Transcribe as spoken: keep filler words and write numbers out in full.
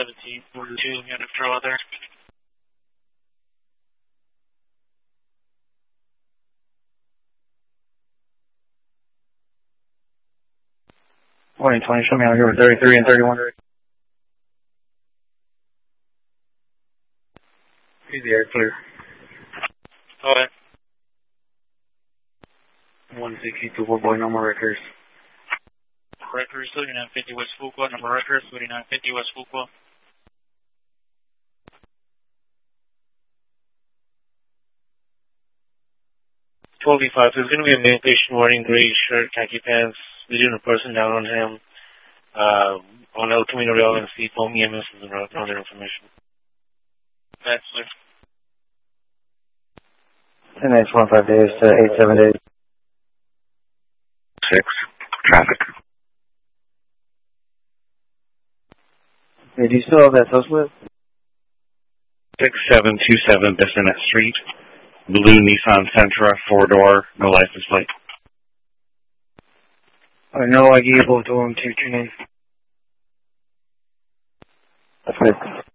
seventeen forty-two, unit control there. twenty twenty, show me out here with thirty-three and thirty-one. Easy air clear. Okay. one sixty-two, four boy, no more records. Records, thirty-nine fifty West Fuqua, number records, thirty-nine fifty West Fuqua. twelve E five, there's going to be a main patient wearing gray shirt, khaki pants, leading a person down on him, uh, on El Camino Real and C, phone E M S and other information. That's clear. And then twenty-five days to eight, seven days. Six, traffic. Hey, do you still have that toast list? six seven two seven Bissonnette Street. Blue Nissan Sentra, four-door, no license plate. I know I gave both of them to your name. That's good.